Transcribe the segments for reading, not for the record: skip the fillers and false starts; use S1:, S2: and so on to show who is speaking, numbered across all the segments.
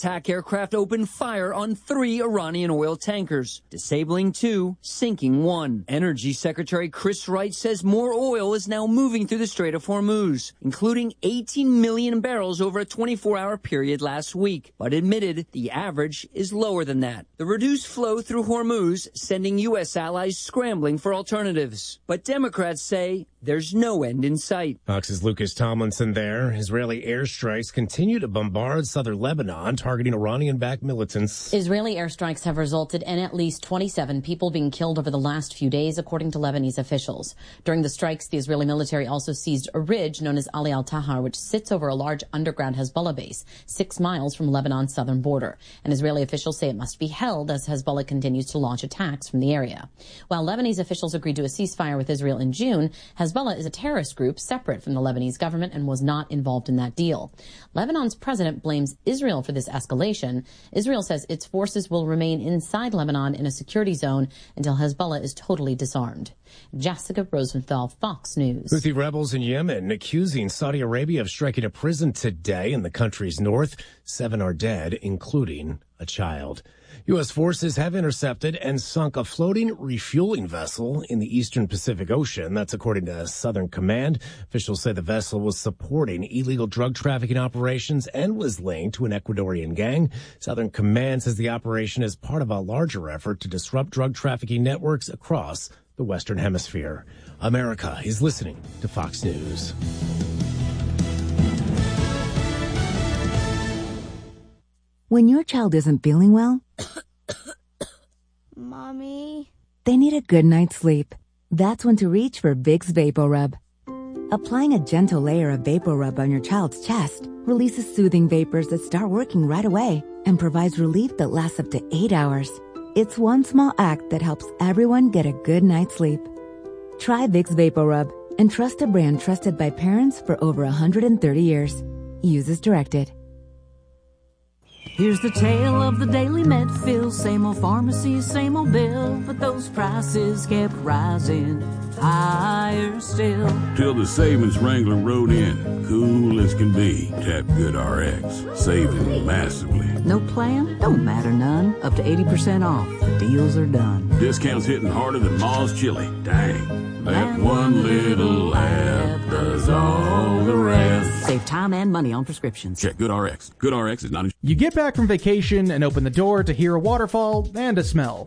S1: attack aircraft opened fire on 3 Iranian oil tankers, disabling 2, sinking 1. Energy Secretary Chris Wright says more oil is now moving through the Strait of Hormuz, including 18 million barrels over a 24-hour period last week, but admitted the average is lower than that. The reduced flow through Hormuz sending U.S. allies scrambling for alternatives. But Democrats say there's no end in sight.
S2: Fox's Lucas Tomlinson there. Israeli airstrikes continue to bombard southern Lebanon, targeting Iranian-backed militants.
S3: Israeli airstrikes have resulted in at least 27 people being killed over the last few days, according to Lebanese officials. During the strikes, the Israeli military also seized a ridge known as Ali al-Tahar, which sits over a large underground Hezbollah base 6 miles from Lebanon's southern border. And Israeli officials say it must be held as Hezbollah continues to launch attacks from the area. While Lebanese officials agreed to a ceasefire with Israel in June, Hezbollah is a terrorist group separate from the Lebanese government and was not involved in that deal. Lebanon's president blames Israel for this escalation. Israel says its forces will remain inside Lebanon in a security zone until Hezbollah is totally disarmed. Jessica Rosenthal, Fox News.
S2: Houthi rebels in Yemen accusing Saudi Arabia of striking a prison today in the country's north. 7 are dead, including a child. U.S. forces have intercepted and sunk a floating refueling vessel in the eastern Pacific Ocean. That's according to Southern Command. Officials say the vessel was supporting illegal drug trafficking operations and was linked to an Ecuadorian gang. Southern Command says the operation is part of a larger effort to disrupt drug trafficking networks across the Western Hemisphere. America is listening to Fox News.
S4: When your child isn't feeling well,
S5: Mommy,
S4: they need a good night's sleep. That's when to reach for Vicks VapoRub. Applying a gentle layer of VapoRub on your child's chest releases soothing vapors that start working right away and provides relief that lasts up to 8 hours. It's one small act that helps everyone get a good night's sleep. Try Vicks VapoRub and trust a brand trusted by parents for over 130 years. Use as directed.
S6: Here's the tale of the daily Medfill. Same old pharmacy, same old bill, but those prices kept rising higher still.
S7: Till the savings Wrangler rode in, cool as can be. Tap GoodRx, saving massively.
S6: No plan? Don't matter none. Up to 80% off. The deals are done.
S7: Discounts hitting harder than Ma's chili. Dang. That one little app does all the rest.
S6: Save time and money on prescriptions.
S7: Check GoodRx. GoodRx is not...
S8: You get back from vacation and open the door to hear a waterfall and a smell.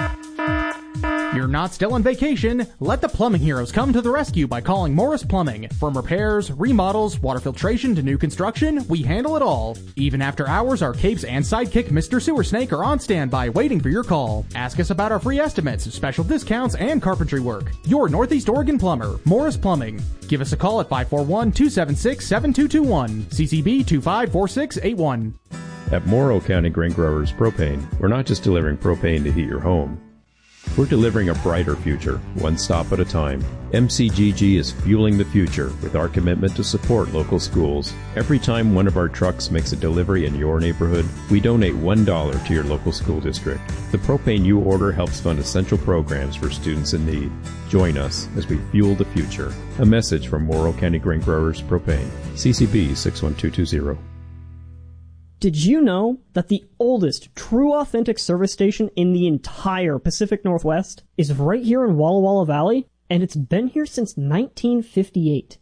S8: You're not still on vacation. Let the plumbing heroes come to the rescue by calling Morris Plumbing. From repairs, remodels, water filtration to new construction, we handle it all. Even after hours, our capes and sidekick Mr. Sewer Snake are on standby waiting for your call. Ask us about our free estimates, special discounts, and carpentry work. Your Northeast Oregon plumber, Morris Plumbing. Give us a call at 541-276-7221. CCB 254681.
S9: At Morrow County Grain Growers Propane, we're not just delivering propane to heat your home. We're delivering a brighter future, one stop at a time. MCGG is fueling the future with our commitment to support local schools. Every time one of our trucks makes a delivery in your neighborhood, we donate $1 to your local school district. The propane you order helps fund essential programs for students in need. Join us as we fuel the future. A message from Morrow County Grain Growers Propane. CCB 61220.
S10: Did you know that the oldest true authentic service station in the entire Pacific Northwest is right here in Walla Walla Valley? And it's been here since 1958.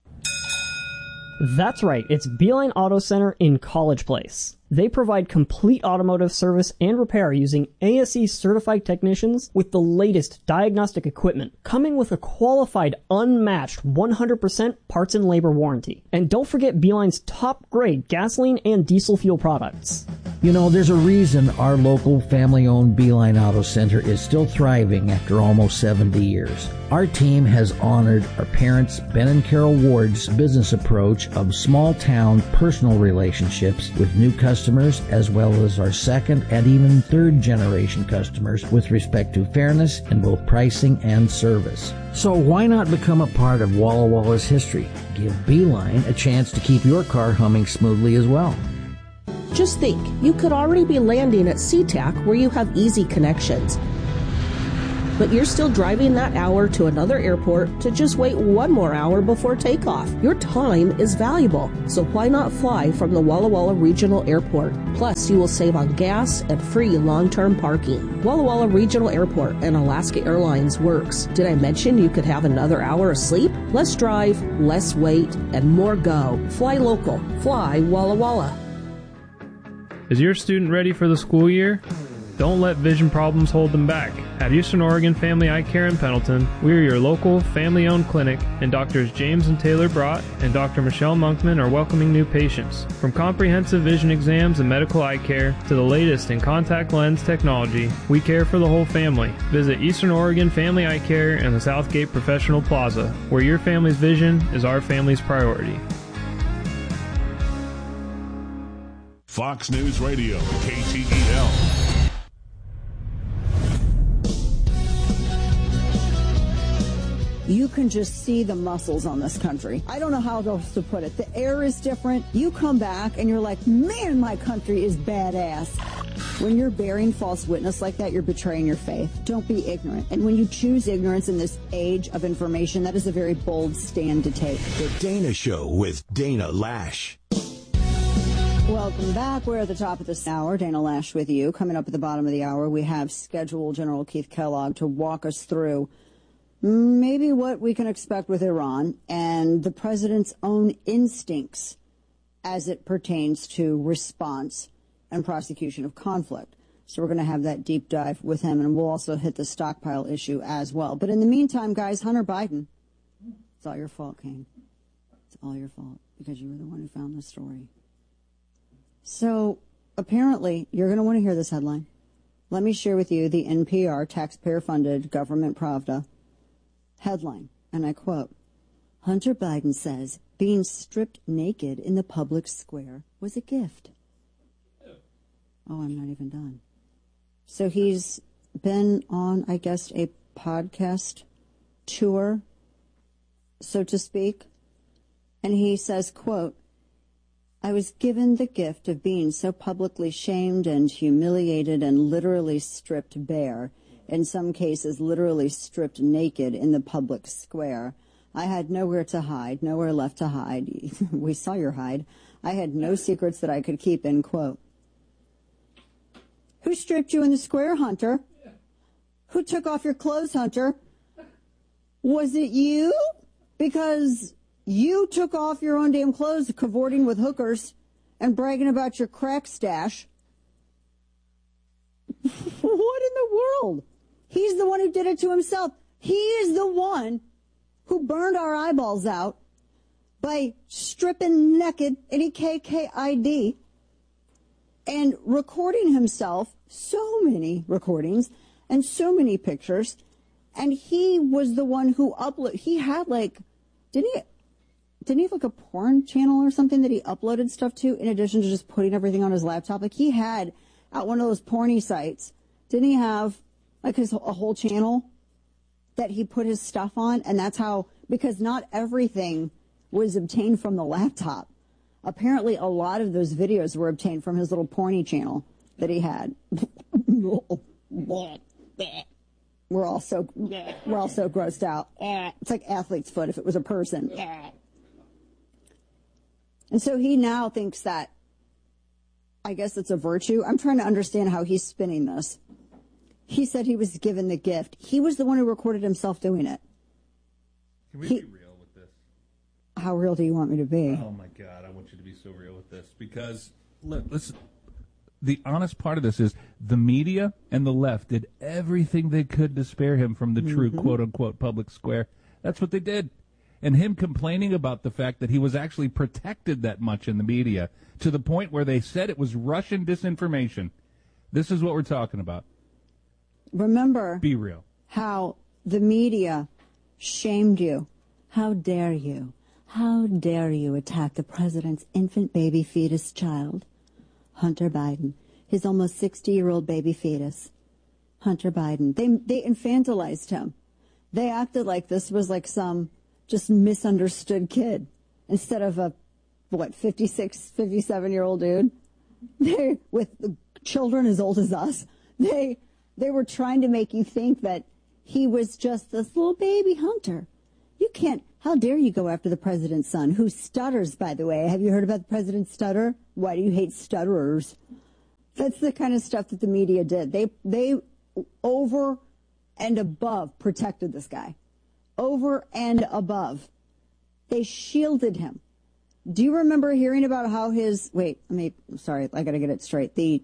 S10: That's right, it's Beeline Auto Center in College Place. They provide complete automotive service and repair using ASE certified technicians with the latest diagnostic equipment, coming with a qualified, unmatched 100% parts and labor warranty. And don't forget Beeline's top grade gasoline and diesel fuel products.
S11: You know, there's a reason our local family-owned Beeline Auto Center is still thriving after almost 70 years. Our team has honored our parents, Ben and Carol Ward's business approach of small-town personal relationships with new customers, as well as our second and even third generation customers with respect to fairness in both pricing and service. So why not become a part of Walla Walla's history? Give Beeline a chance to keep your car humming smoothly as well.
S12: Just think, you could already be landing at SeaTac where you have easy connections.
S5: but you're still driving that hour to another airport to just wait one more hour before takeoff. Your time is valuable, so why not fly from the Walla Walla Regional Airport? Plus, you will save on gas and free long-term parking. Walla Walla Regional Airport and Alaska Airlines works. Did I mention you could have another hour of sleep? Less drive, less wait, and more go. Fly local. Fly Walla Walla.
S12: Is your student ready for the school year? Don't let vision problems hold them back. At Eastern Oregon Family Eye Care in Pendleton, we are your local family-owned clinic, and Doctors James and Taylor Brott and Dr. Michelle Monkman are welcoming new patients. From comprehensive vision exams and medical eye care to the latest in contact lens technology, we care for the whole family. Visit Eastern Oregon Family Eye Care in the Southgate Professional Plaza, where your family's vision is our family's priority.
S13: Fox News Radio, KTEL.
S14: You can just see the muscles on this country. I don't know how else to put it. The air is different. You come back and you're like, man, my country is badass. When you're bearing false witness like that, you're betraying your faith. Don't be ignorant. And when you choose ignorance in this age of information, that is a very bold stand to take.
S15: The Dana Show with Dana Lash.
S14: Welcome back. We're at the top of this hour. Dana Lash with you. Coming up at the bottom of the hour, we have scheduled General Keith Kellogg to walk us through maybe what we can expect with Iran and the president's own instincts as it pertains to response and prosecution of conflict. So we're going to have that deep dive with him, and we'll also hit the stockpile issue as well. But in the meantime, guys, Hunter Biden, it's all your fault, Kane. It's all your fault because you were the one who found the story. So apparently, you're going to want to hear this headline. Let me share with you the NPR taxpayer-funded government Pravda headline, and I quote, Hunter Biden says being stripped naked in the public square was a gift. Oh, I'm not even done. So he's been on, I guess, a podcast tour, so to speak, and he says, quote, I was given the gift of being so publicly shamed and humiliated and literally stripped bare, in some cases literally stripped naked in the public square. I had nowhere to hide, nowhere left to hide. We saw your hide. I had no secrets that I could keep, end quote. Who stripped you in the square, Hunter? Who took off your clothes, Hunter? Was it you? Because you took off your own damn clothes cavorting with hookers and bragging about your crack stash. What in the world? He's the one who did it to himself. He is the one who burned our eyeballs out by stripping naked any KKID and recording himself, so many recordings and so many pictures. And he was the one who uploaded. He had didn't he have like a porn channel or something that he uploaded stuff to in addition to just putting everything on his laptop? Like he had at one of those porny sites, didn't he have like a whole channel that he put his stuff on? And that's how, because not everything was obtained from the laptop. Apparently a lot of those videos were obtained from his little porny channel that he had. We're all so grossed out. It's like athlete's foot if it was a person. And so he now thinks that, I guess it's a virtue. I'm trying to understand how he's spinning this. He said he was given the gift. He was the one who recorded himself doing it.
S16: Can we be real with this?
S14: How real do you want me to be?
S16: Oh, my God. I want you to be so real with this. Because, listen, the honest part of this is the media and the left did everything they could to spare him from the true, quote-unquote, public square. That's what they did. And him complaining about the fact that he was actually protected that much in the media to the point where they said it was Russian disinformation. This is what we're talking about.
S14: Remember,
S16: be real,
S14: how the media shamed you. How dare you? How dare you attack the president's infant baby fetus child, Hunter Biden, his almost 60-year-old baby fetus, Hunter Biden. They infantilized him. They acted like this was like some just misunderstood kid instead of a, 56, 57-year-old dude. They, with children as old as us, they were trying to make you think that He was just this little baby Hunter. You can't, how dare you go after the president's son, who stutters, by the way. Have you heard about the president's stutter? Why do you hate stutterers? That's the kind of stuff that the media did. They over and above protected this guy. Over and above. They shielded him. Do you remember hearing about how his, I got to get it straight. The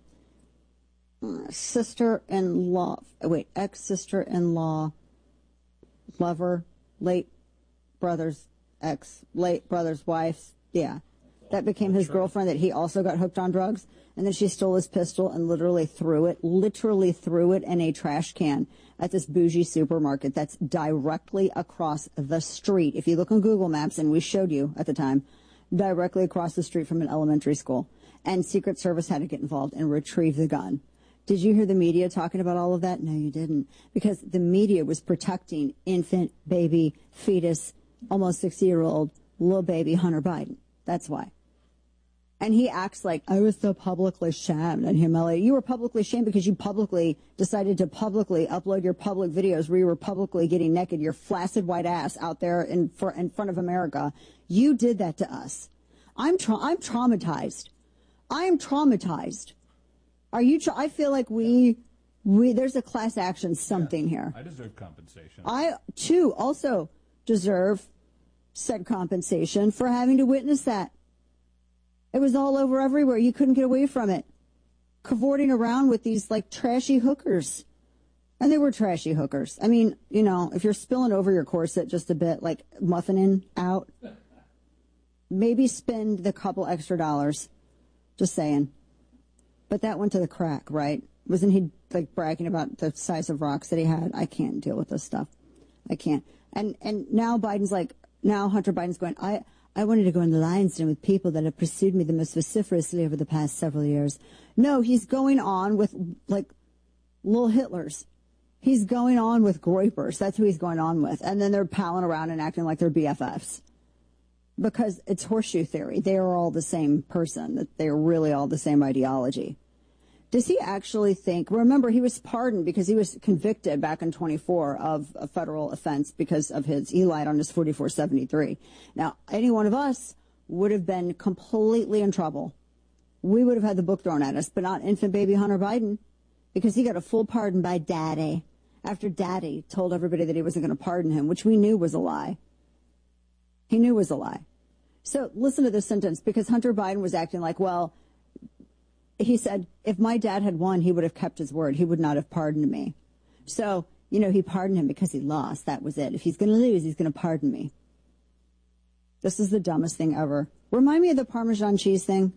S14: ex-sister-in-law, lover, late brother's wife, that became his girlfriend, that he also got hooked on drugs. And then she stole his pistol and literally threw it in a trash can at this bougie supermarket that's directly across the street. If you look on Google Maps, and we showed you at the time, directly across the street from an elementary school. And Secret Service had to get involved and retrieve the gun. Did you hear the media talking about all of that? No, you didn't. Because the media was protecting infant, baby, fetus, almost 60-year-old little baby Hunter Biden. That's why. And he acts like, I was so publicly shamed and humiliated. You were publicly shamed because you publicly decided to publicly upload your public videos where you were publicly getting naked, your flaccid white ass out there in front of America. You did that to us. I'm traumatized. I am traumatized. Are you? I feel like we there's a class action something here.
S16: I deserve compensation.
S14: I too also deserve said compensation for having to witness that. It was all over everywhere. You couldn't get away from it. Cavorting around with these like trashy hookers. And they were trashy hookers. I mean, you know, if you're spilling over your corset just a bit, like muffining out, maybe spend the couple extra dollars. Just saying. But that went to the crack, right? Wasn't he like bragging about the size of rocks that he had? I can't deal with this stuff. I can't. And now Hunter Biden's going, I wanted to go in the lion's den with people that have pursued me the most vociferously over the past several years. No, he's going on with, like, little Hitlers. He's going on with Groypers. That's who he's going on with. And then they're palling around and acting like they're BFFs. Because it's horseshoe theory. They are all the same person. That they are really all the same ideology. Does he actually think, remember, he was pardoned because he was convicted back in 24 of a federal offense because of he lied on his 4473. Now, any one of us would have been completely in trouble. We would have had the book thrown at us, but not infant baby Hunter Biden, because he got a full pardon by daddy after daddy told everybody that he wasn't going to pardon him, which we knew was a lie. He knew was a lie. So listen to this sentence, because Hunter Biden was acting like, well, he said, if my dad had won, he would have kept his word. He would not have pardoned me. So, you know, he pardoned him because he lost. That was it. If he's going to lose, he's going to pardon me. This is the dumbest thing ever. Remind me of the Parmesan cheese thing.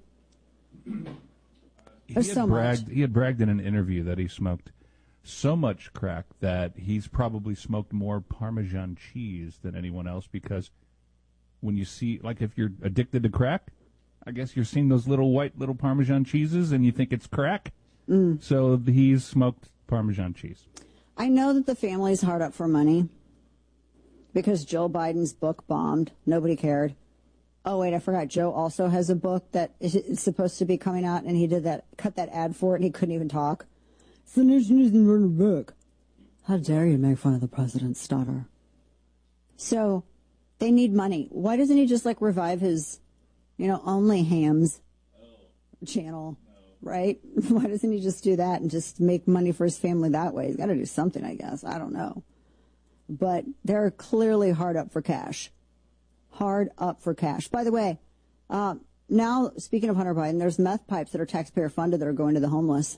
S14: There's so much.
S16: He had bragged in an interview that he smoked so much crack that he's probably smoked more Parmesan cheese than anyone else, because when you see, like, if you're addicted to crack, I guess you're seeing those little Parmesan cheeses and you think it's crack. So he's smoked Parmesan cheese.
S14: I know that the family's hard up for money because Joe Biden's book bombed. Nobody cared. Oh, wait, I forgot. Joe also has a book that is supposed to be coming out, and he cut that ad for it, and he couldn't even talk. So the nation isn't written a book. How dare you make fun of the president's stutter? So they need money. Why doesn't he just, like, revive his, you know, Only Hams channel, right? Why doesn't he just do that and just make money for his family that way? He's got to do something, I guess. I don't know. But they're clearly hard up for cash. Hard up for cash. By the way, now, speaking of Hunter Biden, there's meth pipes that are taxpayer funded that are going to the homeless.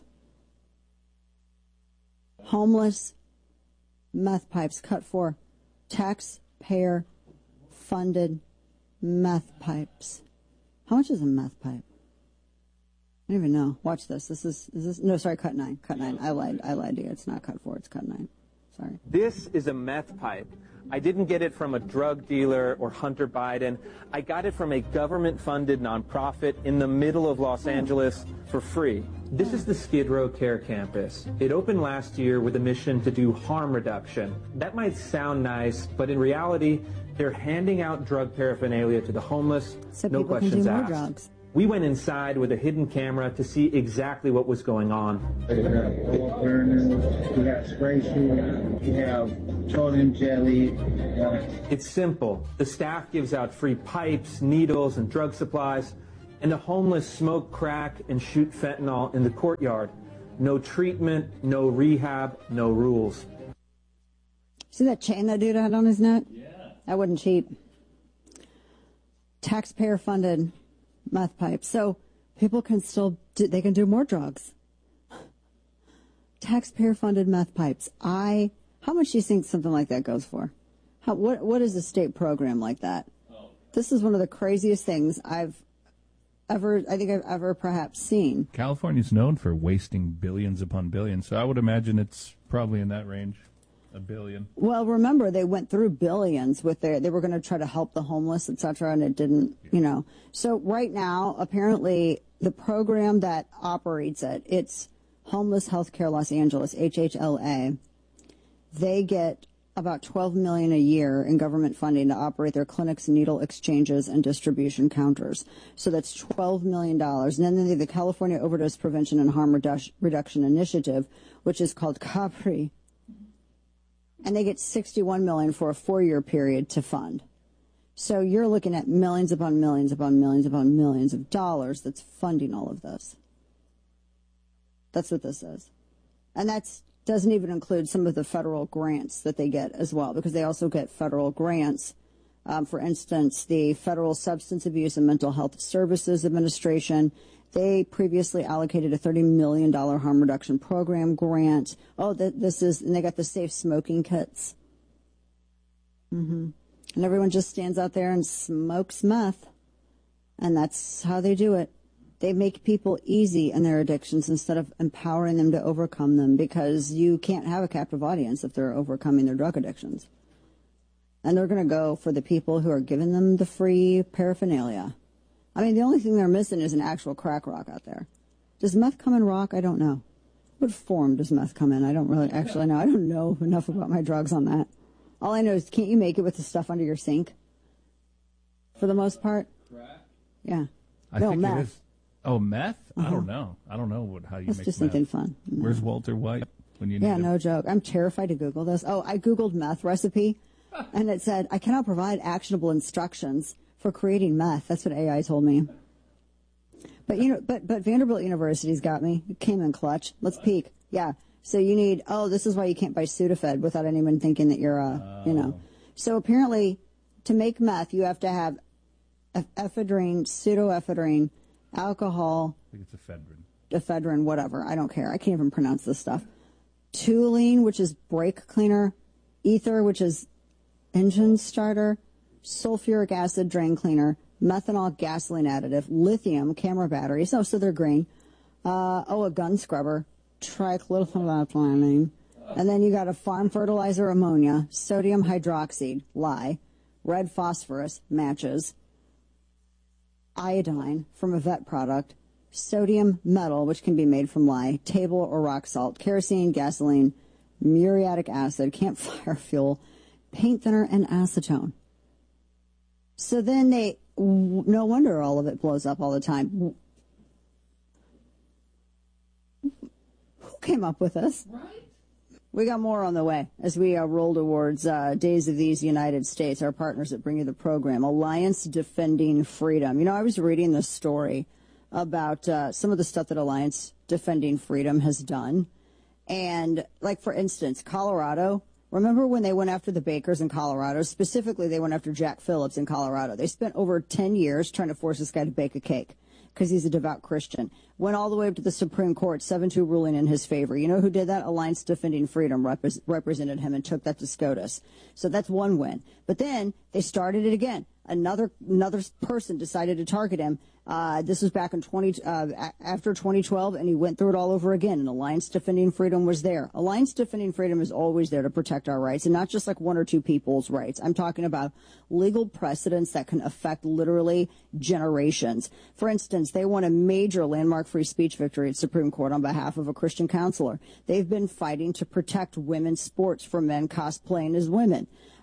S14: Homeless meth pipes cut for taxpayer funded meth pipes. How much is a meth pipe? I don't even know. Watch this. Is this? No, sorry, cut 9. Cut 9. I lied to you. It's not cut 4. It's cut 9. Sorry.
S17: This is a meth pipe. I didn't get it from a drug dealer or Hunter Biden. I got it from a government-funded nonprofit in the middle of Los Angeles for free. This is the Skid Row Care Campus. It opened last year with a mission to do harm reduction. That might sound nice, but in reality, they're handing out drug paraphernalia to the homeless,
S14: So
S17: no
S14: people can
S17: questions
S14: do more
S17: asked.
S14: drugs.
S17: We went inside with a hidden camera to see exactly what was going on.
S18: We have oil burners, we have spray sheet, we have petroleum jelly.
S17: It's simple. The staff gives out free pipes, needles, and drug supplies, and the homeless smoke crack and shoot fentanyl in the courtyard. No treatment, no rehab, no rules.
S14: See that chain that dude had on his neck? Yeah. That wasn't cheap. Taxpayer-funded meth pipes. So people can still they can do more drugs. Taxpayer-funded meth pipes. How much do you think something like that goes for? What is a state program like that? Oh. This is one of the craziest things I've ever perhaps seen.
S16: California's known for wasting billions upon billions, so I would imagine it's probably in that range. $1 billion.
S14: Well, remember, they went through billions with they were going to try to help the homeless, et cetera, and it didn't, So right now, apparently, the program that operates it's Homeless Healthcare Los Angeles, HHLA. They get about $12 million a year in government funding to operate their clinics, needle exchanges, and distribution counters. So that's $12 million. And then they have the California Overdose Prevention and Harm Reduction Initiative, which is called CAPRI. And they get $61 million for a 4-year period to fund. So you're looking at millions upon millions upon millions upon millions of dollars that's funding all of this. That's what this is. And that doesn't even include some of the federal grants that they get as well, because they also get federal grants. For instance, the Federal Substance Abuse and Mental Health Services Administration, they previously allocated a $30 million harm reduction program grant. And they got the safe smoking kits. Mm-hmm. And everyone just stands out there and smokes meth. And that's how they do it. They make people easy in their addictions instead of empowering them to overcome them, because you can't have a captive audience if they're overcoming their drug addictions. And they're going to go for the people who are giving them the free paraphernalia. I mean, the only thing they're missing is an actual crack rock out there. Does meth come in rock? I don't know. What form does meth come in? I don't really actually know. I don't know enough about my drugs on that. All I know is, can't you make it with the stuff under your sink? For the most part? Crack? Yeah.
S16: I think meth. It is. Oh, meth? Uh-huh. I don't know how you make meth.
S14: Just thinking fun.
S16: No. Where's Walter White when you need him?
S14: No joke. I'm terrified to Google this. Oh, I Googled meth recipe, and it said, I cannot provide actionable instructions for creating meth. That's what AI told me. But but Vanderbilt University's got me. It came in clutch. Let's peek. Yeah. So you need, this is why you can't buy Sudafed without anyone thinking that you're So apparently, to make meth, you have to have ephedrine, pseudoephedrine, alcohol.
S16: I think it's ephedrine.
S14: Ephedrine, whatever. I don't care. I can't even pronounce this stuff. Toluene, which is brake cleaner. Ether, which is engine starter. Sulfuric acid, drain cleaner. Methanol, gasoline additive. Lithium, camera batteries. So they're green. A gun scrubber. Trichloroethylene. And then you got a farm fertilizer, ammonia. Sodium hydroxide, lye. Red phosphorus, matches. Iodine from a vet product, sodium metal, which can be made from lye, table or rock salt, kerosene, gasoline, muriatic acid, campfire fuel, paint thinner, and acetone. So then no wonder all of it blows up all the time. Who came up with this? Right. We got more on the way as we roll towards Days of These United States, our partners that bring you the program, Alliance Defending Freedom. I was reading this story about some of the stuff that Alliance Defending Freedom has done. And, like, for instance, Colorado, remember when they went after the bakers in Colorado? Specifically, they went after Jack Phillips in Colorado. They spent over 10 years trying to force this guy to bake a cake because he's a devout Christian. Went all the way up to the Supreme Court, 7-2 ruling in his favor. You know who did that? Alliance Defending Freedom represented him and took that to SCOTUS. So that's one win. But then they started it again. Another person decided to target him. This was back in after 2012, and he went through it all over again. And Alliance Defending Freedom was there. Alliance Defending Freedom is always there to protect our rights, and not just like one or two people's rights. I'm talking about legal precedents that can affect literally generations. For instance, they won a major landmark free speech victory at Supreme Court on behalf of a Christian counselor. They've been fighting to protect women's sports from men cosplaying as women.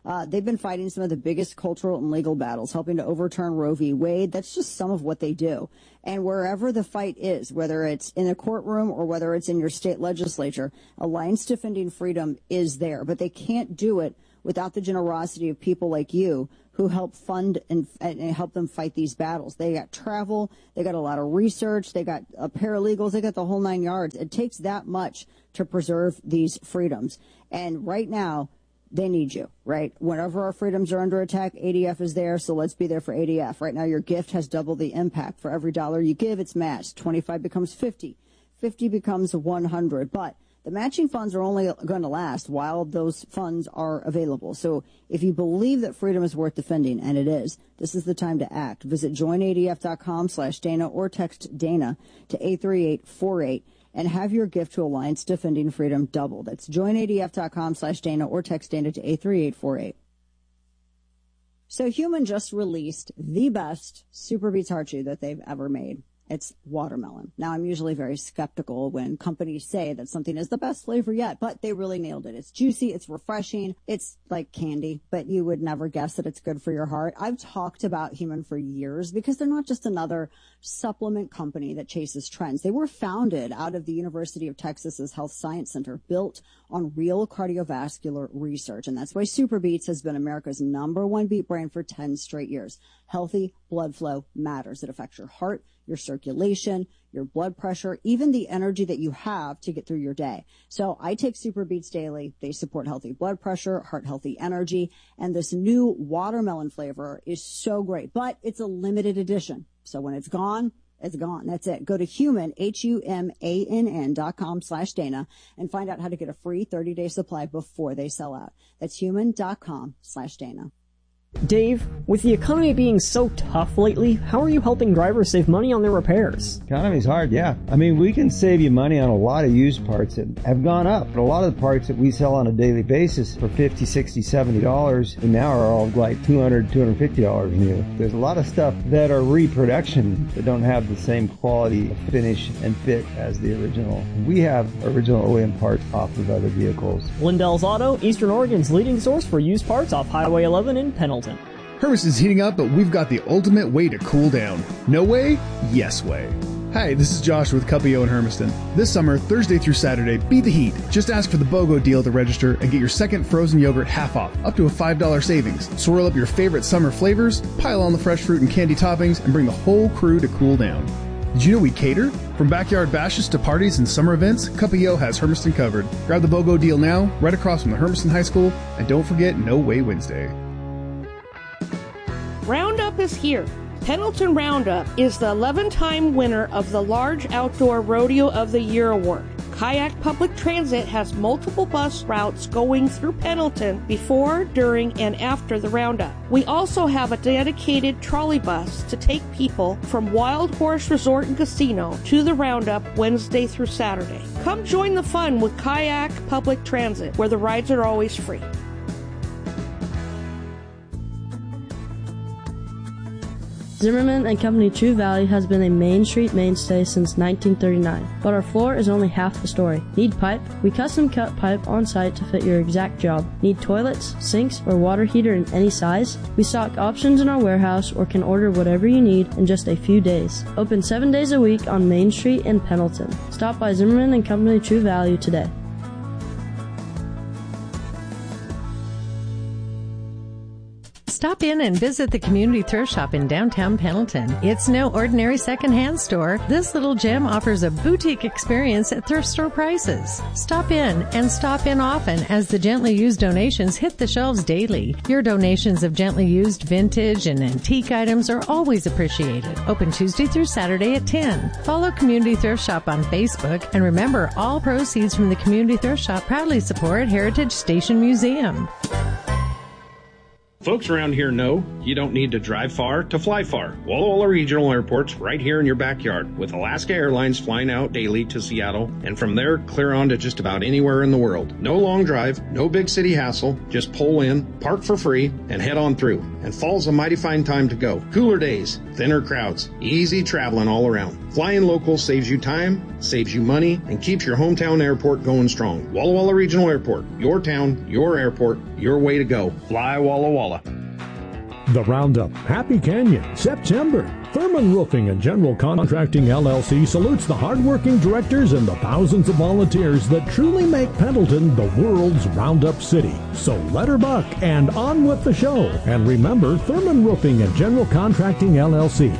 S14: They've been fighting some of the biggest cultural and legal battles, helping to overturn Roe v. Wade. That's just some of what they do. And wherever the fight is, whether it's in a courtroom or whether it's in your state legislature, Alliance Defending Freedom is there. But they can't do it without the generosity of people like you who help fund and help them fight these battles. They got travel, they got a lot of research, they got paralegals, they got the whole 9 yards. It takes that much to preserve these freedoms. And right now, they need you, right? Whenever our freedoms are under attack, ADF is there, so let's be there for ADF. Right now, your gift has double the impact. For every dollar you give, it's matched. 25 becomes 50. 50 becomes 100. But the matching funds are only going to last while those funds are available. So if you believe that freedom is worth defending, and it is, this is the time to act. Visit joinadf.com/Dana or text Dana to 83848. and have your gift to Alliance Defending Freedom doubled. That's joinadf.com/Dana or text Dana to 83848. So Human just released the best Super Beets Heart Chew that they've ever made. It's watermelon. Now, I'm usually very skeptical when companies say that something is the best flavor yet, but they really nailed it. It's juicy, it's refreshing, it's like candy, but you would never guess that it's good for your heart. I've talked about Human for years because they're not just another supplement company that chases trends. They were founded out of the University of Texas's Health Science Center, built on real cardiovascular research. And that's why Super Beets has been America's #1 beet brand for 10 straight years. Healthy blood flow matters. It affects your heart, your circulation, your blood pressure, even the energy that you have to get through your day. So I take Super Beets daily. They support healthy blood pressure, heart healthy energy, and this new watermelon flavor is so great, but it's a limited edition. So when it's gone, it's gone. That's it. Go to humann.com/Dana and find out how to get a free 30-day supply before they sell out. That's human.com/Dana.
S10: Dave, with the economy being so tough lately, how are you helping drivers save money on their repairs?
S19: Economy's hard, yeah. I mean, we can save you money on a lot of used parts that have gone up. But a lot of the parts that we sell on a daily basis for $50, $60, $70 and now are all like $200, $250 new. There's a lot of stuff that are reproduction that don't have the same quality of finish and fit as the original. We have original OEM parts off of other vehicles.
S10: Lindell's Auto, Eastern Oregon's leading source for used parts off Highway 11 in Pendleton.
S20: Hermiston's heating up, but we've got the ultimate way to cool down. No way? Yes way. Hi, this is Josh with Cuppio in Hermiston. This summer, Thursday through Saturday, beat the heat. Just ask for the BOGO deal at the register and get your second frozen yogurt half off, up to a $5 savings. Swirl up your favorite summer flavors, pile on the fresh fruit and candy toppings, and bring the whole crew to cool down. Did you know we cater? From backyard bashes to parties and summer events, Cuppio has Hermiston covered. Grab the BOGO deal now, right across from the Hermiston High School, and don't forget No Way Wednesday.
S21: Roundup is here. Pendleton Roundup is the 11-time winner of the Large Outdoor Rodeo of the Year Award. Kayak Public Transit has multiple bus routes going through Pendleton before, during, and after the Roundup. We also have a dedicated trolley bus to take people from Wild Horse Resort and Casino to the Roundup Wednesday through Saturday. Come join the fun with Kayak Public Transit, where the rides are always free.
S22: Zimmerman and Company True Value has been a Main Street mainstay since 1939, but our floor is only half the story. Need pipe? We custom cut pipe on site to fit your exact job. Need toilets, sinks, or water heater in any size? We stock options in our warehouse or can order whatever you need in just a few days. Open 7 days a week on Main Street in Pendleton. Stop by Zimmerman and Company True Value today.
S23: Stop in and visit the Community Thrift Shop in downtown Pendleton. It's no ordinary secondhand store. This little gem offers a boutique experience at thrift store prices. Stop in and stop in often as the gently used donations hit the shelves daily. Your donations of gently used vintage and antique items are always appreciated. Open Tuesday through Saturday at 10. Follow Community Thrift Shop on Facebook, and remember, all proceeds from the Community Thrift Shop proudly support Heritage Station Museum.
S1: Folks around here know you don't need to drive far to fly far. Walla Walla Regional Airport's right here in your backyard, with Alaska Airlines flying out daily to Seattle, and from there clear on to just about anywhere in the world. No long drive, no big city hassle, just pull in, park for free, and head on through. And fall's a mighty fine time to go. Cooler days, thinner crowds, easy traveling all around. Flying local saves you time, saves you money, and keeps your hometown airport going strong. Walla Walla Regional Airport, your town, your airport, your way to go. Fly Walla Walla.
S2: The Roundup, Happy Canyon, September. Thurman Roofing and General Contracting LLC salutes the hardworking directors and the thousands of volunteers that truly make Pendleton the world's Roundup city. So let her buck and on with the show. And remember, Thurman Roofing and General Contracting LLC,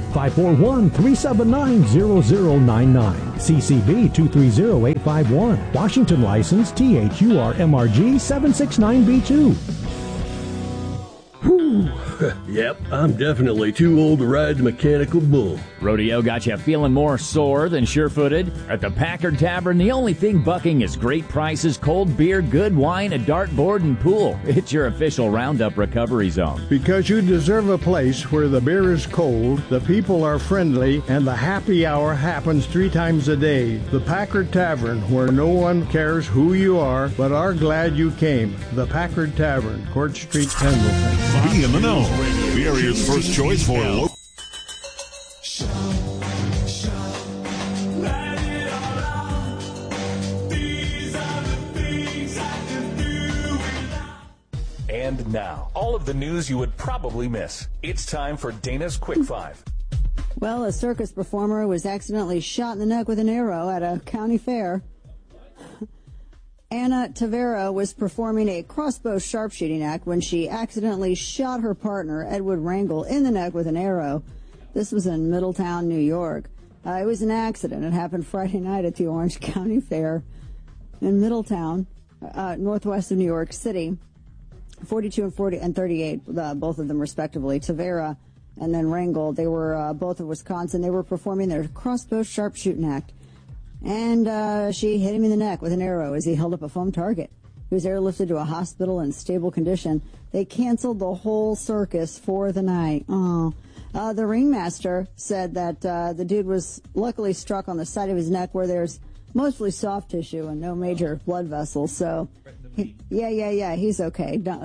S2: 541-379-0099. CCB 230851. Washington license THURMRG 769B2.
S3: Whew. Yep, I'm definitely too old to ride the mechanical bull.
S24: Rodeo got you feeling more sore than sure-footed? At the Packard Tavern, the only thing bucking is great prices, cold beer, good wine, a dartboard, and pool. It's your official Roundup recovery zone.
S25: Because you deserve a place where the beer is cold, the people are friendly, and the happy hour happens 3 times a day. The Packard Tavern, where no one cares who you are, but are glad you came. The Packard Tavern, Court Street, Pendleton.
S13: Be in the know. The area's first choice for local.
S26: And now, all of the news you would probably miss. It's time for Dana's Quick Five.
S14: Well, a circus performer was accidentally shot in the neck with an arrow at a county fair. Anna Tavera was performing a crossbow sharpshooting act when she accidentally shot her partner, Edward Rangel, in the neck with an arrow. This was in Middletown, New York. It was an accident. It happened Friday night at the Orange County Fair in Middletown, northwest of New York City. 42 and 38, both of them respectively. Tavera and then Rangel, they were both of Wisconsin. They were performing their crossbow sharpshooting act. And she hit him in the neck with an arrow as he held up a foam target. He was airlifted to a hospital in stable condition. They canceled the whole circus for the night. The ringmaster said that the dude was luckily struck on the side of his neck where there's mostly soft tissue and no major blood vessels. So, yeah, he's okay. Don't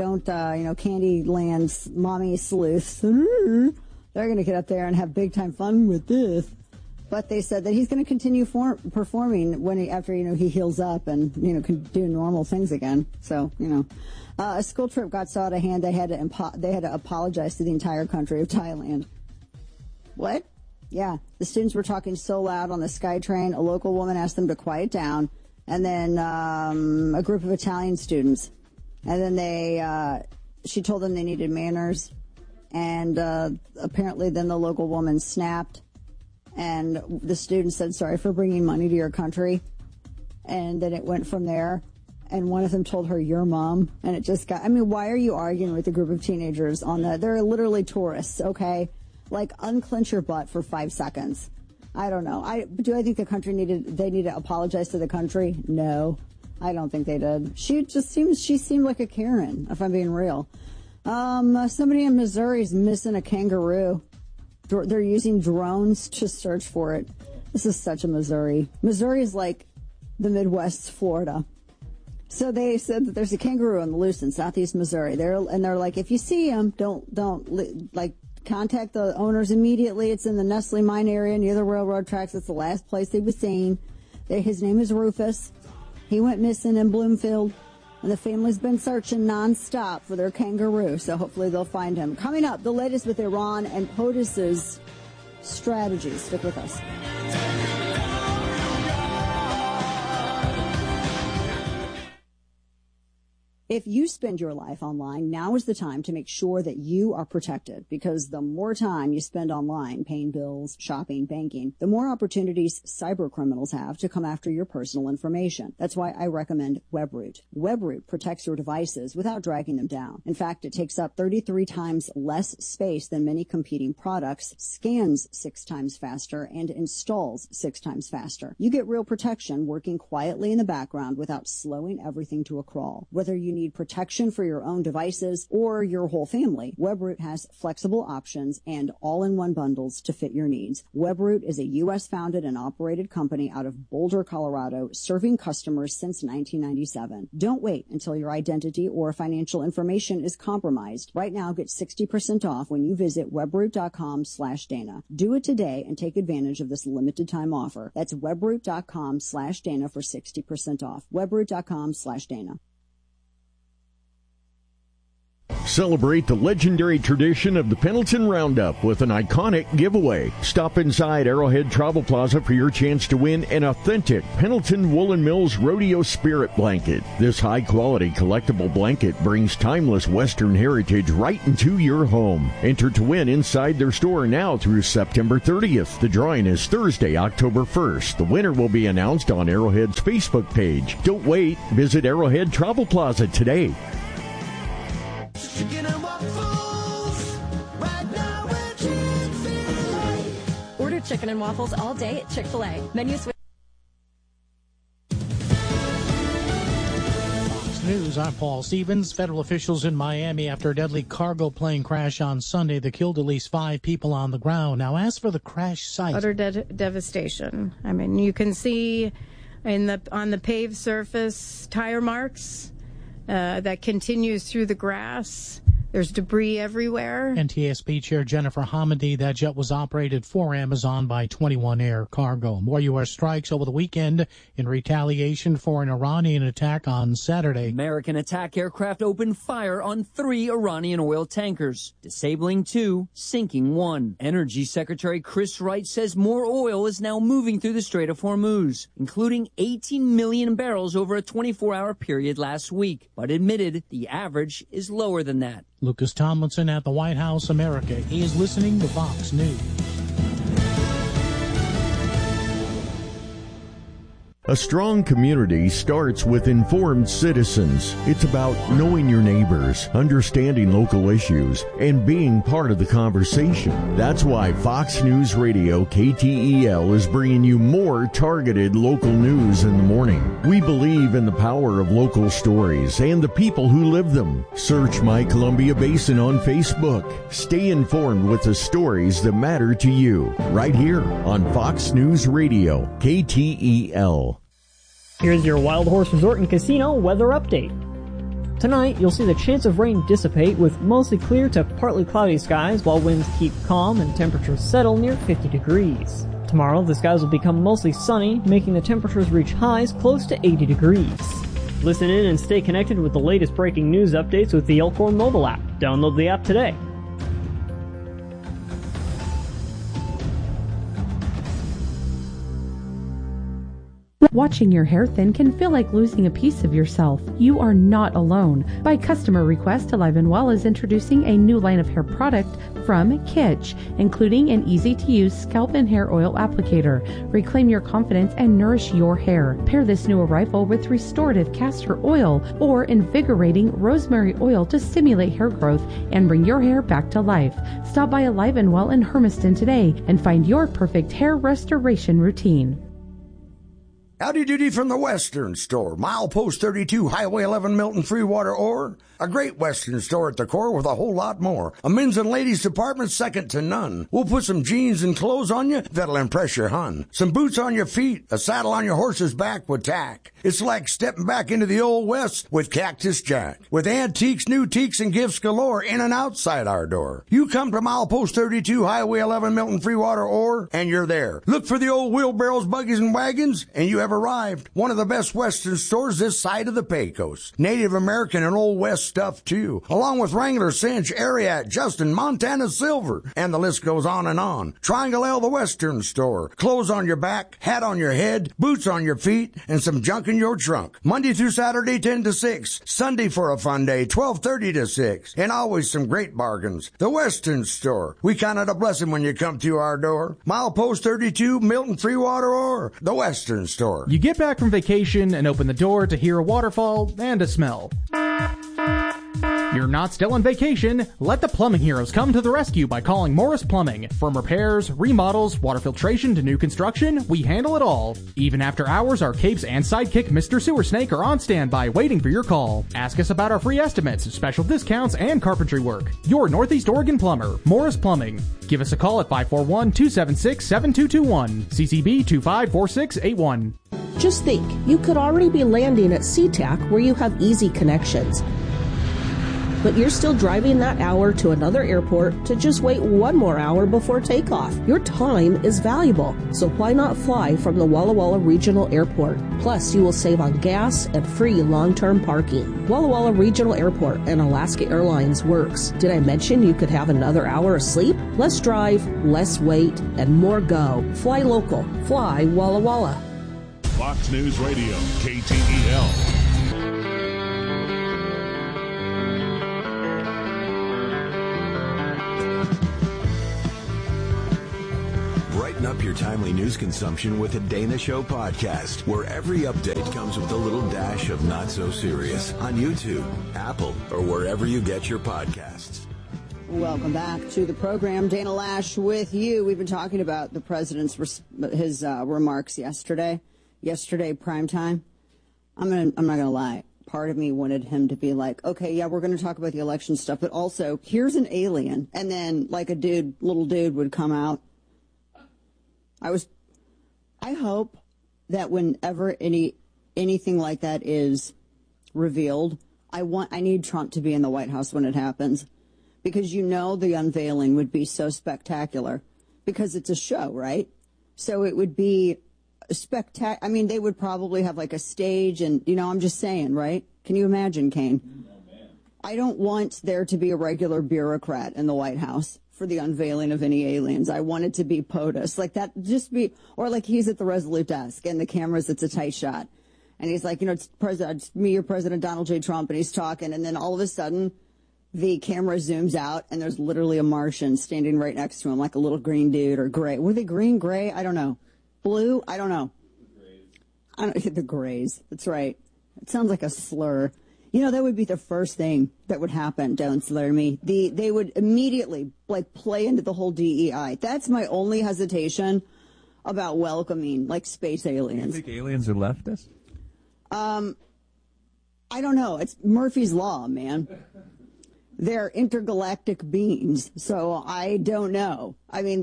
S14: Candyland's mommy sleuths. They're going to get up there and have big time fun with this. But they said that he's going to continue performing after he heals up and can do normal things again. So a school trip got so out of hand they had to apologize to the entire country of Thailand. What? Yeah, the students were talking so loud on the SkyTrain. A local woman asked them to quiet down, and then a group of Italian students, and then she told them they needed manners, and apparently then the local woman snapped. And the student said, sorry for bringing money to your country. And then it went from there. And one of them told her, your mom. And it just why are you arguing with a group of teenagers on that? They're literally tourists, okay? Like, unclench your butt for 5 seconds. I don't know. Do I think the country they need to apologize to the country? No, I don't think they did. She seemed like a Karen, if I'm being real. Somebody in Missouri is missing a kangaroo. They're using drones to search for it. This is such a Missouri. Missouri is like the Midwest's Florida. So they said that there's a kangaroo on the loose in southeast Missouri. They're like, if you see him, don't contact the owners immediately. It's in the Nestle mine area near the railroad tracks. It's the last place he was seen. His name is Rufus. He went missing in Bloomfield. And the family's been searching nonstop for their kangaroo, so hopefully they'll find him. Coming up, the latest with Iran and POTUS's strategies. Stick with us. If you spend your life online, now is the time to make sure that you are protected, because the more time you spend online paying bills, shopping, banking, the more opportunities cyber criminals have to come after your personal information. That's why I recommend WebRoot. WebRoot protects your devices without dragging them down. In fact, it takes up 33 times less space than many competing products, scans 6 times faster, and installs 6 times faster. You get real protection working quietly in the background without slowing everything to a crawl. Whether you need protection for your own devices or your whole family, Webroot has flexible options and all-in-one bundles to fit your needs. Webroot is a U.S.-founded and operated company out of Boulder, Colorado, serving customers since 1997. Don't wait until your identity or financial information is compromised. Right now, get 60% off when you visit webroot.com/Dana. Do it today and take advantage of this limited time offer. That's webroot.com/Dana for 60% off. Webroot.com/Dana.
S4: Celebrate the legendary tradition of the Pendleton Roundup with an iconic giveaway. Stop inside Arrowhead Travel Plaza for your chance to win an authentic Pendleton Woolen Mills Rodeo Spirit Blanket. This high-quality collectible blanket brings timeless Western heritage right into your home. Enter to win inside their store now through September 30th. The drawing is Thursday, October 1st. The winner will be announced on Arrowhead's Facebook page. Don't wait. Visit Arrowhead Travel Plaza today.
S6: Chicken and waffles, right now at Chick-fil-A. Order chicken and waffles all day at Chick-fil-A. Menu switch.
S7: Fox News, I'm Paul Stevens. Federal officials in Miami after a deadly cargo plane crash on Sunday that killed at least 5 people on the ground. Now, as for the crash site,
S8: utter devastation. I mean, you can see on the paved surface tire marks. That continues through the grass. There's debris everywhere.
S7: NTSB Chair Jennifer Hamady, that jet was operated for Amazon by 21 Air Cargo. More U.S. strikes over the weekend in retaliation for an Iranian attack on Saturday.
S9: American attack aircraft opened fire on 3 Iranian oil tankers, disabling 2, sinking 1. Energy Secretary Chris Wright says more oil is now moving through the Strait of Hormuz, including 18 million barrels over a 24-hour period last week, but admitted the average is lower than that.
S7: Lucas Tomlinson at the White House, America. He is listening to Fox News.
S4: A strong community starts with informed citizens. It's about knowing your neighbors, understanding local issues, and being part of the conversation. That's why Fox News Radio KTEL is bringing you more targeted local news in the morning. We believe in the power of local stories and the people who live them. Search My Columbia Basin on Facebook. Stay informed with the stories that matter to you, right here on Fox News Radio KTEL.
S10: Here's your Wild Horse Resort and Casino weather update. Tonight, you'll see the chance of rain dissipate with mostly clear to partly cloudy skies while winds keep calm and temperatures settle near 50 degrees. Tomorrow, the skies will become mostly sunny, making the temperatures reach highs close to 80 degrees. Listen in and stay connected with the latest breaking news updates with the Elkhorn mobile app. Download the app today.
S11: Watching your hair thin can feel like losing a piece of yourself. You are not alone. By customer request, Alive and Well is introducing a new line of hair product from Kitsch, including an easy-to-use scalp and hair oil applicator. Reclaim your confidence and nourish your hair. Pair this new arrival with restorative castor oil or invigorating rosemary oil to stimulate hair growth and bring your hair back to life. Stop by Alive and Well in Hermiston today and find your perfect hair restoration routine.
S27: Howdy doody from the Western Store, Milepost 32, Highway 11, Milton, Freewater, or a great Western store at the core with a whole lot more. A men's and ladies department second to none. We'll put some jeans and clothes on you that'll impress your hun. Some boots on your feet, a saddle on your horse's back with tack. It's like stepping back into the Old West with Cactus Jack. With antiques, new teaks, and gifts galore in and outside our door. You come to Milepost 32, Highway 11, Milton, Freewater, or, and you're there. Look for the old wheelbarrows, buggies, and wagons, and you have arrived. One of the best Western stores this side of the Pecos. Native American and Old West stuff, too. Along with Wrangler, Cinch, Ariat, Justin, Montana Silver, and the list goes on and on. Triangle L, the Western Store. Clothes on your back, hat on your head, boots on your feet, and some junk in your trunk. Monday through Saturday, 10 to 6. Sunday for a fun day, 12:30 to 6. And always some great bargains. The Western Store. We count it a blessing when you come through our door. Milepost 32, Milton, Freewater, or the Western Store.
S28: You get back from vacation and open the door to hear a waterfall and a smell.
S5: You're not still on vacation? Let the plumbing heroes come to the rescue by calling Morris Plumbing. From repairs, remodels, water filtration to new construction, we handle it all. Even after hours, our capes and sidekick Mr. Sewer Snake are on standby waiting for your call. Ask us about our free estimates, special discounts, and carpentry work. Your Northeast Oregon plumber, Morris Plumbing. Give us a call at 541-276-7221. CCB 254681.
S21: Just think, you could already be landing at SeaTac where you have easy connections. But you're still driving that hour to another airport to just wait one more hour before takeoff. Your time is valuable, so why not fly from the Walla Walla Regional Airport? Plus, you will save on gas and free long-term parking. Walla Walla Regional Airport and Alaska Airlines works. Did I mention you could have another hour of sleep? Less drive, less wait, and more go. Fly local. Fly Walla Walla.
S13: Fox News Radio, KTEL.
S12: Brighten up your timely news consumption with the Dana Show podcast, where every update comes with a little dash of not so serious on YouTube, Apple, or wherever you get your podcasts.
S14: Welcome back to the program. Dana Lash with you. We've been talking about the president's his remarks yesterday primetime. I'm not gonna lie. Part of me wanted him to be like, okay, yeah, we're going to talk about the election stuff, but also here's an alien, and then like a little dude would come out. I hope that whenever anything like that is revealed, I need Trump to be in the White House when it happens, because the unveiling would be so spectacular, because it's a show, right? So it would be spectacular. I mean, they would probably have like a stage, and I'm just saying, right? Can you imagine, Kane? I don't want there to be a regular bureaucrat in the White House for the unveiling of any aliens. I want it to be POTUS. Like that, or like he's at the Resolute desk and the cameras, it's a tight shot. And he's like, it's me, your President Donald J. Trump, and he's talking. And then all of a sudden, the camera zooms out and there's literally a Martian standing right next to him, like a little green dude or gray. Were they green, gray? I don't know. Blue? I don't know. The Greys. That's right. It sounds like a slur. That would be the first thing that would happen. Don't slur me. They would immediately play into the whole DEI. That's my only hesitation about welcoming space aliens.
S15: Do you think aliens are leftists?
S14: I don't know. It's Murphy's Law, man. They're intergalactic beings, so I don't know. I mean,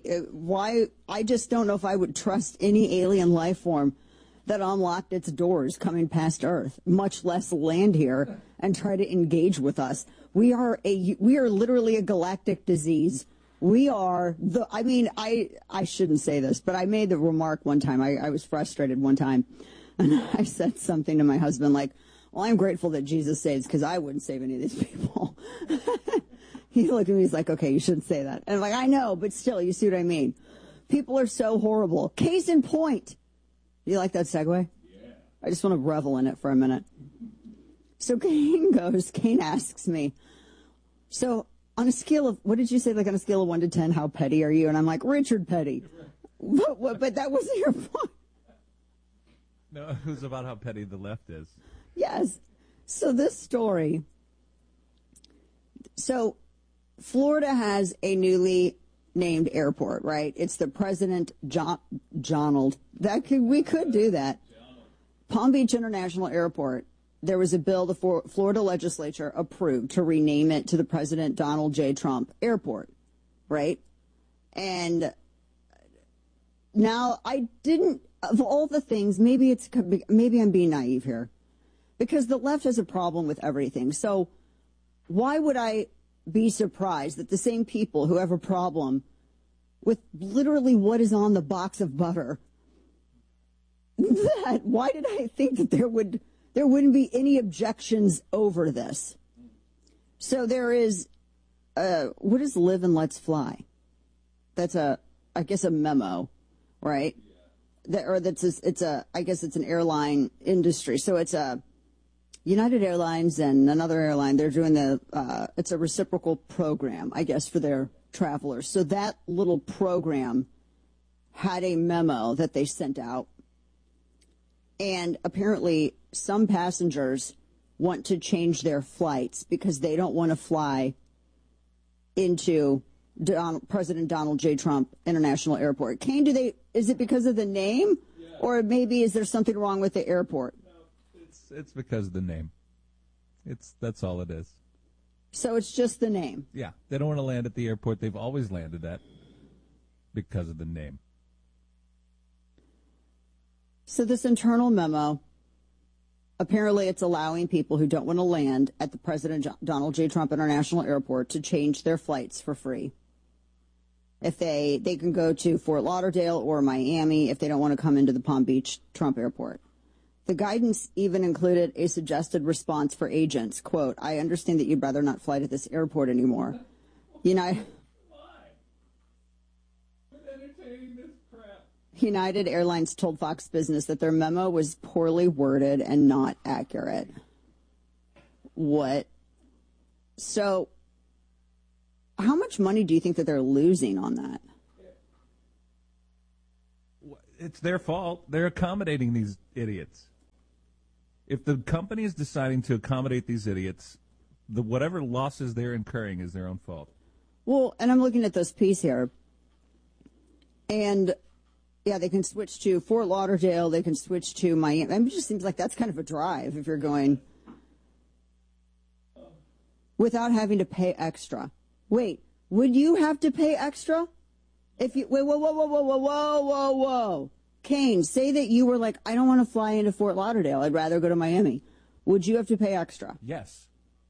S14: I just don't know if I would trust any alien life form that unlocked its doors coming past Earth, much less land here and try to engage with us. We are literally a galactic disease. We are I shouldn't say this, but I made the remark one time. I was frustrated one time, and I said something to my husband like, well, I'm grateful that Jesus saves, because I wouldn't save any of these people. He looked at me, he's like, okay, you shouldn't say that. And I'm like, I know, but still, you see what I mean? People are so horrible. Case in point. You like that segue? Yeah. I just want to revel in it for a minute. So Kane asks me, so on a scale of, what did you say, on a scale of 1 to 10, how petty are you? And I'm like, Richard Petty. But that wasn't your point.
S15: No, it was about how petty the left is.
S14: Yes. So this story. So Florida has a newly named airport, right? It's the President Jonald. We could do that. Palm Beach International Airport. There was a bill the Florida legislature approved to rename it to the President Donald J. Trump Airport, right? And now of all the things, maybe I'm being naive here, because the left has a problem with everything. So why would I be surprised that the same people who have a problem with literally what is on the box of butter, why did I think that there wouldn't be any objections over this? So there is, what is Live and Let's Fly? That's I guess a memo, right? I guess it's an airline industry. So it's a United Airlines and another airline. They're doing it's a reciprocal program, I guess, for their travelers. So that little program had a memo that they sent out. And apparently some passengers want to change their flights because they don't want to fly into President Donald J. Trump International Airport. Kane, is it because of the name? Yeah. Or maybe is there something wrong with the airport?
S15: No, it's because of the name. That's all it is.
S14: So it's just the name.
S15: Yeah. They don't want to land at the airport they've always landed at because of the name.
S14: So this internal memo, apparently it's allowing people who don't want to land at the President Donald J. Trump International Airport to change their flights for free. If they can go to Fort Lauderdale or Miami if they don't want to come into the Palm Beach Trump Airport. The guidance even included a suggested response for agents. Quote, I understand that you'd rather not fly to this airport anymore. United Airlines told Fox Business that their memo was poorly worded and not accurate. What? So, how much money do you think that they're losing on that?
S15: It's their fault. They're accommodating these idiots. If the company is deciding to accommodate these idiots, whatever losses they're incurring is their own fault.
S14: Well, and I'm looking at this piece here. And, yeah, they can switch to Fort Lauderdale. They can switch to Miami. I mean, it just seems like that's kind of a drive if you're going without having to pay extra. Wait, would you have to pay extra? If you whoa. Kane, say that you were like, I don't want to fly into Fort Lauderdale. I'd rather go to Miami. Would you have to pay extra?
S15: Yes.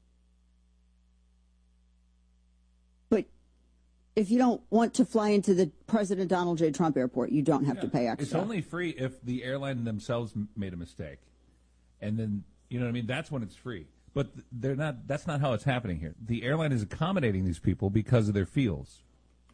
S14: But if you don't want to fly into the President Donald J. Trump Airport, you don't have to pay extra.
S15: It's only free if the airline themselves made a mistake. And then, you know what I mean? That's when it's free. But they're not. That's not how it's happening here. The airline is accommodating these people because of their feels.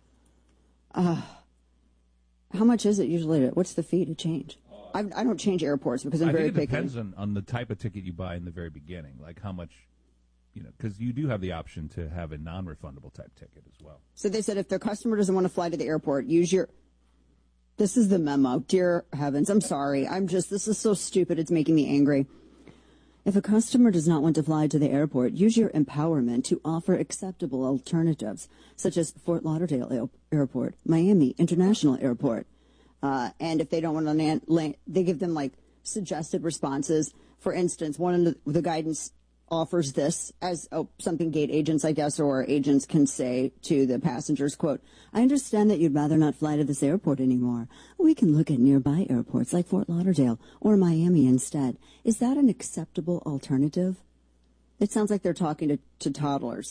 S14: How much is it usually? What's the fee to change? I don't change airports because I'm very picky.
S15: I think it depends on the type of ticket you buy in the very beginning, like how much, because you do have the option to have a non-refundable type ticket as well.
S14: So they said if their customer doesn't want to fly to the airport, use your. This is the memo. Dear heavens, I'm sorry. This is so stupid. It's making me angry. If a customer does not want to fly to the airport, use your empowerment to offer acceptable alternatives, such as Fort Lauderdale Airport, Miami International Airport. And if they don't want to land, they give them like suggested responses. For instance, one of the guidance offers this as something gate agents, I guess, or agents can say to the passengers, quote, I understand that you'd rather not fly to this airport anymore. We can look at nearby airports like Fort Lauderdale or Miami instead. Is that an acceptable alternative? It sounds like they're talking to toddlers.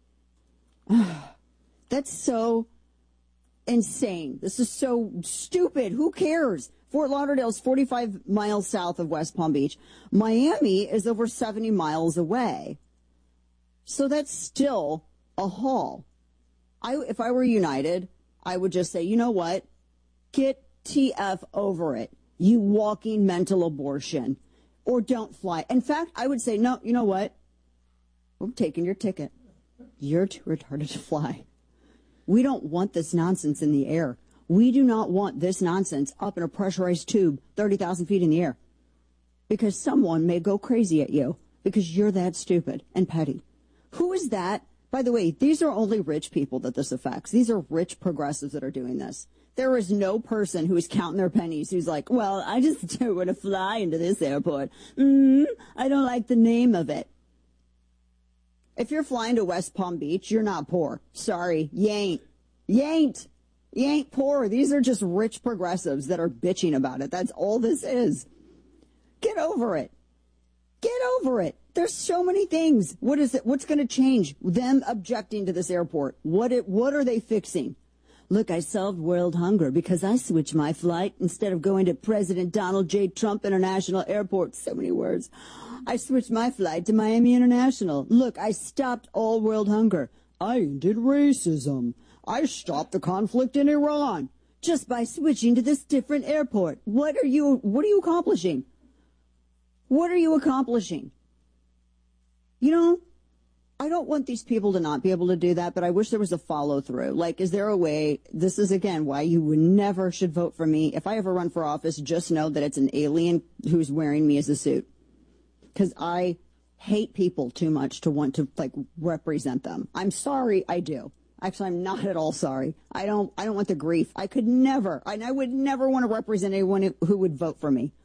S14: That's so insane. This is so stupid. Who cares? Fort Lauderdale is 45 miles south of West Palm Beach. Miami is over 70 miles away. So that's still a haul. If I were United, I would just say, you know what? Get TF over it, you walking mental abortion. Or don't fly. In fact, I would say, no, you know what? I'm taking your ticket. You're too retarded to fly. We don't want this nonsense in the air. We do not want this nonsense up in a pressurized tube 30,000 feet in the air. Because someone may go crazy at you because you're that stupid and petty. Who is that? By the way, these are only rich people that this affects. These are rich progressives that are doing this. There is no person who is counting their pennies who's like, well, I just don't want to fly into this airport. I don't like the name of it. If you're flying to West Palm Beach, you're not poor. Sorry, you ain't. You ain't poor. These are just rich progressives that are bitching about it. That's all this is. Get over it. Get over it. There's so many things. What is it? What's going to change? Them objecting to this airport. What are they fixing? Look, I solved world hunger because I switched my flight instead of going to President Donald J. Trump International Airport. So many words. I switched my flight to Miami International. Look, I stopped all world hunger. I ended racism. I stopped the conflict in Iran just by switching to this different airport. What are you accomplishing? What are you accomplishing? You know, I don't want these people to not be able to do that, but I wish there was a follow through. Like, is there a way? This is, again, why you would never should vote for me. If I ever run for office, just know that it's an alien who's wearing me as a suit. Because I hate people too much to want to like represent them. I'm sorry, I do. Actually, I'm not at all sorry. I don't want the grief. I would never want to represent anyone who would vote for me.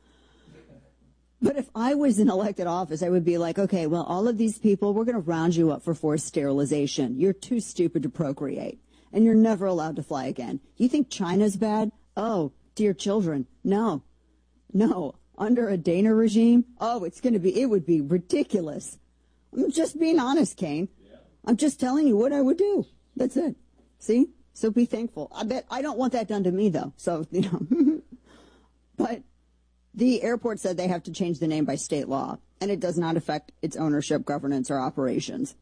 S14: But if I was in elected office, I would be like, okay, well, all of these people, we're going to round you up for forced sterilization. You're too stupid to procreate, and you're never allowed to fly again. You think China's bad? Oh, dear children, no. Under a Dana regime, it would be ridiculous. I'm just being honest, Kane. Yeah. I'm just telling you what I would do. That's it. See? So be thankful. I don't want that done to me, though. So, But the airport said they have to change the name by state law, and it does not affect its ownership, governance, or operations.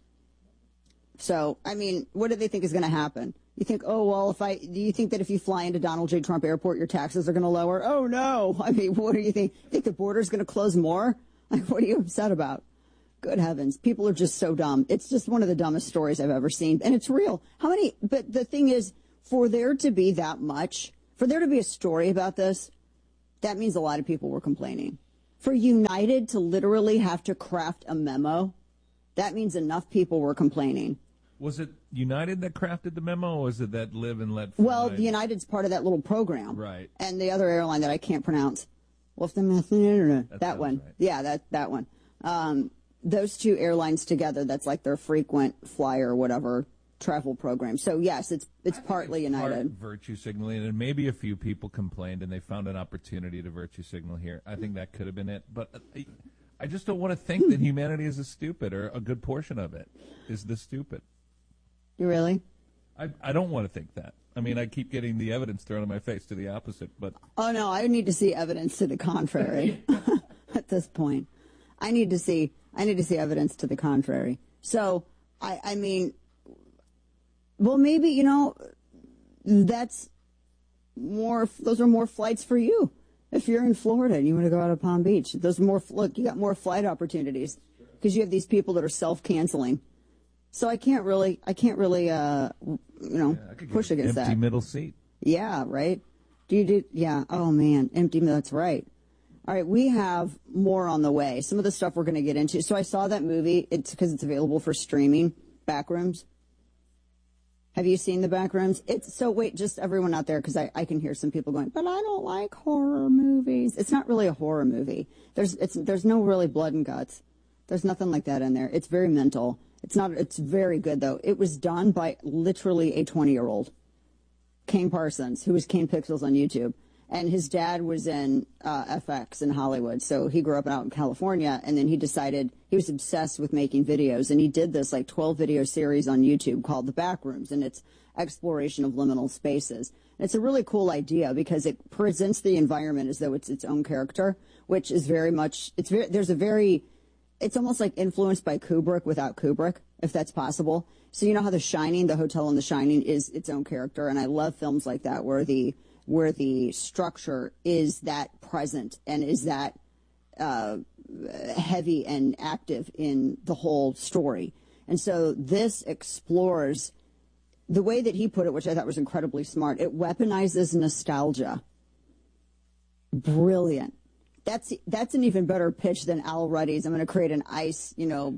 S14: So, I mean, what do they think is going to happen? You think, do you think that if you fly into Donald J. Trump Airport, your taxes are going to lower? Oh, no. I mean, what do you think? Think the border's going to close more? Like, what are you upset about? Good heavens. People are just so dumb. It's just one of the dumbest stories I've ever seen. And it's real. But the thing is, for there to be a story about this, that means a lot of people were complaining. For United to literally have to craft a memo, that means enough people were complaining.
S15: Was it United that crafted the memo, or was it that Live and Let Fly?
S14: Well, United's part of that little program.
S15: Right.
S14: And the other airline that I can't pronounce. That one.
S15: Right.
S14: Yeah, that one. Those two airlines together, that's like their frequent flyer or whatever travel program. So, yes, it's partly United.
S15: Virtue signaling, and maybe a few people complained, and they found an opportunity to virtue signal here. I think that could have been it. But I just don't want to think that humanity is stupid, or a good portion of it is this stupid.
S14: You really?
S15: I don't want to think that. I mean, I keep getting the evidence thrown in my face to the opposite, but...
S14: Oh, no, I need to see evidence to the contrary at this point. I need to see evidence to the contrary. So, I mean, well, maybe, those are more flights for you. If you're in Florida and you want to go out of Palm Beach, you got more flight opportunities because you have these people that are self-canceling. So I can't really, push against that.
S15: Empty middle seat.
S14: Yeah, right. Yeah. Oh man, empty. That's right. All right, we have more on the way. Some of the stuff we're going to get into. So I saw that movie. It's because it's available for streaming. Backrooms. Have you seen the Backrooms? Just everyone out there, because I can hear some people going, but I don't like horror movies. It's not really a horror movie. There's no really blood and guts. There's nothing like that in there. It's very mental. It's very good, though. It was done by literally a 20-year-old, Kane Parsons, who was Kane Pixels on YouTube. And his dad was in FX in Hollywood. So he grew up out in California, and then he decided he was obsessed with making videos. And he did this 12-video series on YouTube called The Backrooms, and it's exploration of liminal spaces. And it's a really cool idea because it presents the environment as though it's its own character, which is very much, it's almost like influenced by Kubrick without Kubrick, if that's possible. So you know how the hotel in The Shining is its own character, and I love films like that where the structure is that present and is that heavy and active in the whole story. And so this explores the way that he put it, which I thought was incredibly smart. It weaponizes nostalgia. Brilliant. That's an even better pitch than Al Ruddy's. I'm going to create an ice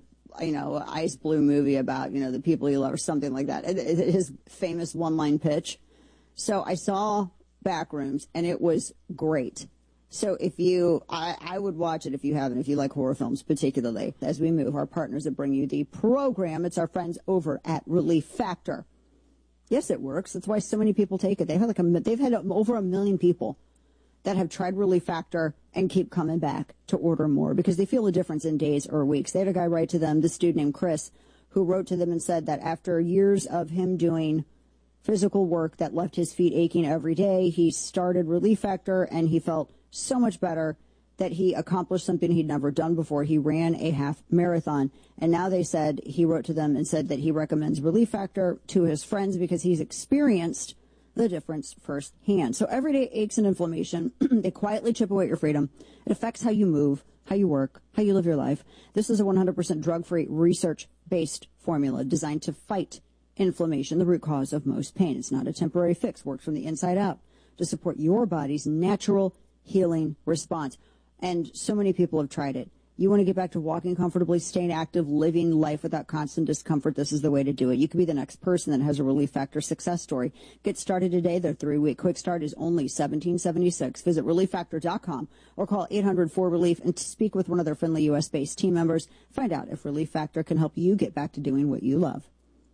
S14: blue movie about, the people you love or something like that. His famous one-line pitch. So I saw Backrooms, and it was great. So I would watch it if you haven't, if you like horror films particularly. As we move, our partners that bring you the program, it's our friends over at Relief Factor. Yes, it works. That's why so many people take it. They've had over 1 million people that have tried Relief Factor and keep coming back to order more because they feel a difference in days or weeks. They had a guy write to them, this dude named Chris, who wrote to them and said that after years of him doing physical work that left his feet aching every day, he started Relief Factor and he felt so much better that he accomplished something he'd never done before. He ran a half marathon. And now he wrote to them and said that he recommends Relief Factor to his friends because he's experienced the difference firsthand. So everyday aches and inflammation, they quietly chip away at your freedom. It affects how you move, how you work, how you live your life. This is a 100% drug-free, research-based formula designed to fight inflammation, the root cause of most pain. It's not a temporary fix. Works from the inside out to support your body's natural healing response. And so many people have tried it. You want to get back to walking comfortably, staying active, living life without constant discomfort. This is the way to do it. You could be the next person that has a Relief Factor success story. Get started today. Their 3-week quick start is only $17.76. Visit ReliefFactor.com or call 800-4RELIEF and speak with one of their friendly U.S.-based team members. Find out if Relief Factor can help you get back to doing what you love.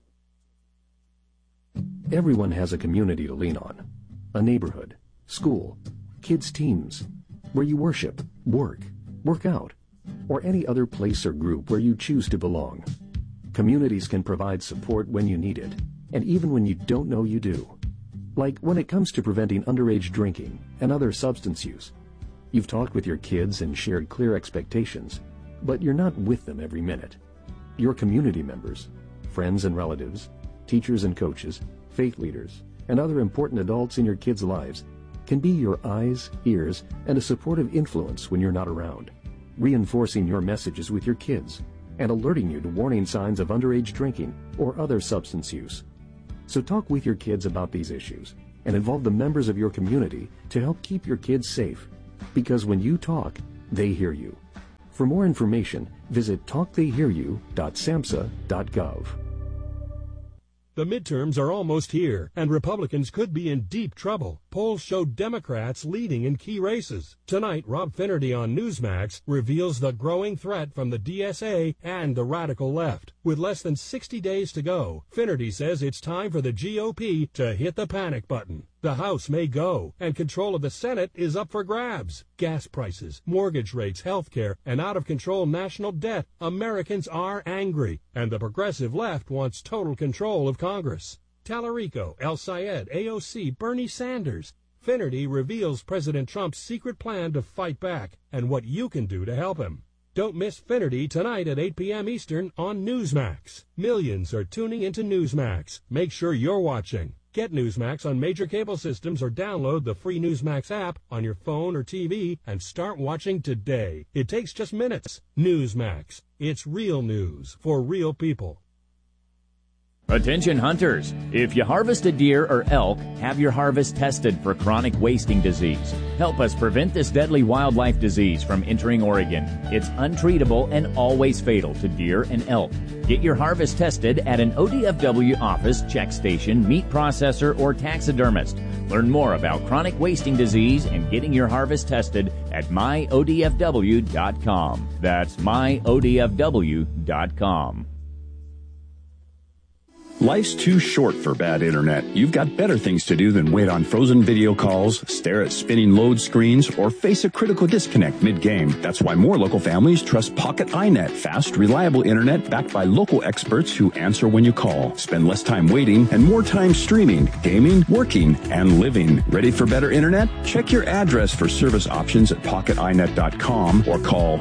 S16: Everyone has a community to lean on. A neighborhood, school, kids' teams, where you worship, work out, or any other place or group where you choose to belong. Communities can provide support when you need it, and even when you don't know you do. Like when it comes to preventing underage drinking and other substance use. You've talked with your kids and shared clear expectations, but you're not with them every minute. Your community members, friends and relatives, teachers and coaches, faith leaders, and other important adults in your kids' lives can be your eyes, ears, and a supportive influence when you're not around, reinforcing your messages with your kids and alerting you to warning signs of underage drinking or other substance use. So talk with your kids about these issues and involve the members of your community to help keep your kids safe, because when you talk, they hear you. For more information, visit talktheyhearyou.samhsa.gov.
S17: The midterms are almost here, and Republicans could be in deep trouble. Polls show Democrats leading in key races. Tonight, Rob Finnerty on Newsmax reveals the growing threat from the DSA and the radical left. With less than 60 days to go, Finnerty says it's time for the GOP to hit the panic button. The House may go, and control of the Senate is up for grabs. Gas prices, mortgage rates, health care, and out-of-control national debt. Americans are angry, and the progressive left wants total control of Congress. Tallarico, El Sayed, AOC, Bernie Sanders. Finnerty reveals President Trump's secret plan to fight back and what you can do to help him. Don't miss Finnerty tonight at 8 p.m. Eastern on Newsmax. Millions are tuning into Newsmax. Make sure you're watching. Get Newsmax on major cable systems or download the free Newsmax app on your phone or TV and start watching today. It takes just minutes. Newsmax. It's real news for real people.
S24: Attention hunters, if you harvest a deer or elk, have your harvest tested for chronic wasting disease. Help us prevent this deadly wildlife disease from entering Oregon. It's untreatable and always fatal to deer and elk. Get your harvest tested at an ODFW office, check station, meat processor, or taxidermist. Learn more about chronic wasting disease and getting your harvest tested at myodfw.com. That's myodfw.com.
S18: Life's too short for bad internet. You've got better things to do than wait on frozen video calls, stare at spinning load screens, or face a critical disconnect mid-game. That's why more local families trust Pocket iNet, fast, reliable internet backed by local experts who answer when you call. Spend less time waiting and more time streaming, gaming, working, and living. Ready for better internet? Check your address for service options at pocketinet.com or call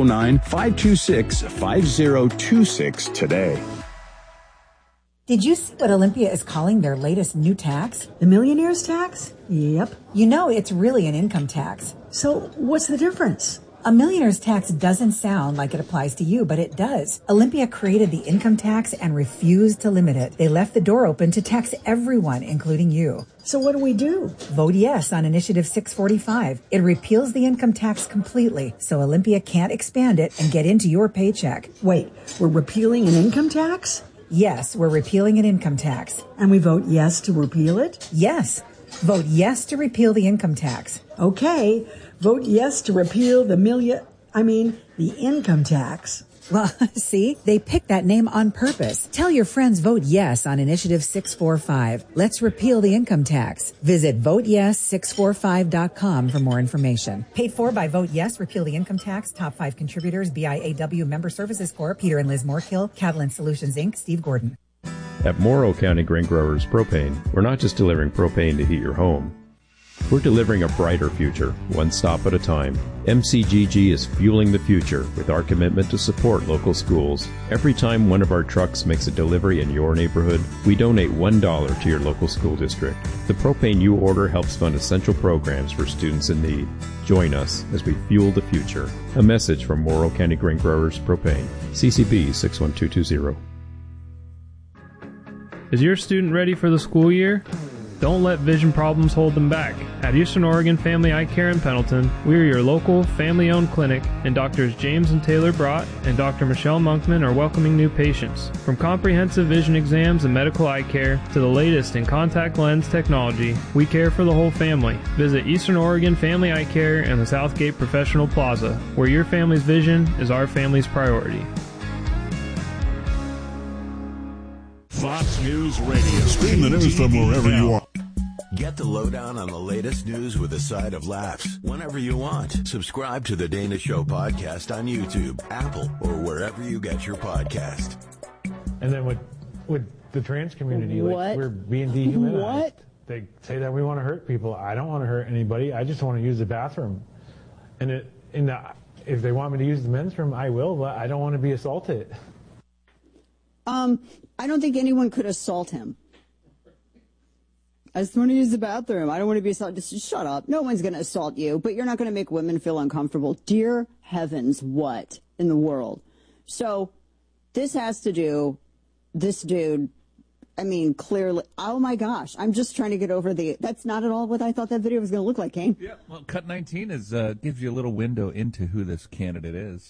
S18: 509-526-5026 today.
S19: Did you see what Olympia is calling their latest new tax? The millionaire's tax? Yep. You know, it's really an income tax. So what's the difference? A millionaire's tax doesn't sound like it applies to you, but it does. Olympia created the income tax and refused to limit it. They left the door open to tax everyone, including you. So what do we do? Vote yes on Initiative 645. It repeals the income tax completely, so Olympia can't expand it and get into your paycheck. Wait, we're repealing an income tax? Yes, we're repealing an income tax. And we vote yes to repeal it? Yes. Vote yes to repeal the income tax. Okay. Vote yes to repeal the income tax. Well, see, they picked that name on purpose. Tell your friends vote yes on Initiative 645. Let's repeal the income tax. Visit voteyes645.com for more information. Paid for by Vote Yes, Repeal the Income Tax. Top 5 contributors, BIAW Member Services Corp., Peter and Liz Moorkill, Catalan Solutions, Inc., Steve Gordon.
S20: At Morrow County Grain Growers Propane, we're not just delivering propane to heat your home. We're delivering a brighter future, one stop at a time. MCGG is fueling the future with our commitment to support local schools. Every time one of our trucks makes a delivery in your neighborhood, we donate $1 to your local school district. The propane you order helps fund essential programs for students in need. Join us as we fuel the future. A message from Morrow County Grain Growers Propane. CCB 61220.
S22: Is your student ready for the school year?
S1: Don't let vision problems hold them back. At Eastern Oregon Family Eye Care in Pendleton, we are your local family-owned clinic, and Doctors James and Taylor Brott and Dr. Michelle Monkman are welcoming new patients. From comprehensive vision exams and medical eye care to the latest in contact lens technology, we care for the whole family. Visit Eastern Oregon Family Eye Care in the Southgate Professional Plaza, where your family's vision is our family's priority.
S13: Fox News Radio. Stream the news from wherever you are.
S12: Get the lowdown on the latest news with a side of laughs whenever you want. Subscribe to the Dana Show podcast on YouTube, Apple, or wherever you get your podcast.
S2: And then with the trans community, like, we're being dehumanized. What? They say that we want to hurt people. I don't want to hurt anybody. I just want to use the bathroom. And if they want me to use the men's room, I will, but I don't want to be assaulted.
S14: I don't think anyone could assault him. I just want to use the bathroom. I don't want to be assaulted. Just shut up. No one's going to assault you, but you're not going to make women feel uncomfortable. Dear heavens, what in the world? So this has to do, this dude, I mean, clearly, oh my gosh, I'm just trying to get over that's not at all what I thought that video was going to look like, Kane.
S15: Yeah, well, Cut 19 gives you a little window into who this candidate is.